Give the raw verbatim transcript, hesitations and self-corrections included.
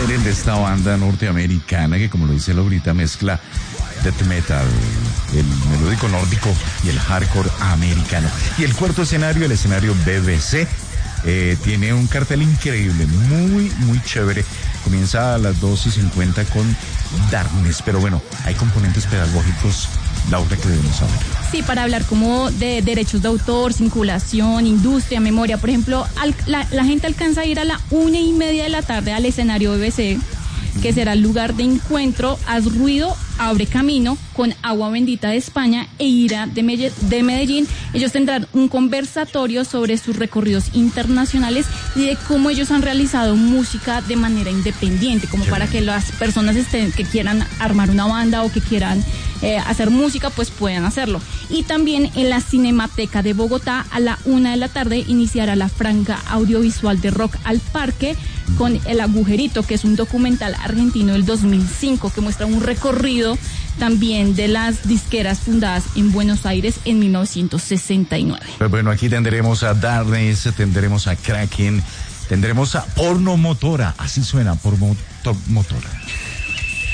Siren, de esta banda norteamericana que, como lo dice Laurita, mezcla death metal, el melódico nórdico y el hardcore americano. Y el cuarto escenario, el escenario B B C, eh, tiene un cartel increíble, muy, muy chévere. Comienza a las dos y cincuenta con Darkness, pero bueno, hay componentes pedagógicos, Laura, que debemos saber. Sí, para hablar como de derechos de autor, circulación, industria, memoria. Por ejemplo, al, la, la gente alcanza a ir a la una y media de la tarde al escenario B B C, que será el lugar de encuentro. Haz ruido, abre camino, con Agua Bendita de España e Ira de, Melle, de Medellín. Ellos tendrán un conversatorio sobre sus recorridos internacionales y de cómo ellos han realizado música de manera independiente, como para que las personas estén, que quieran armar una banda o que quieran eh, hacer música, pues puedan hacerlo. Y también en la Cinemateca de Bogotá, a la una de la tarde, iniciará la franja audiovisual de Rock al Parque con El Agujerito, que es un documental argentino del dos mil cinco que muestra un recorrido también de las disqueras fundadas en Buenos Aires en mil novecientos sesenta y nueve. Pues bueno, aquí tendremos a Darkness, tendremos a Kraken, tendremos a Porno Motora, así suena, Porno Motora.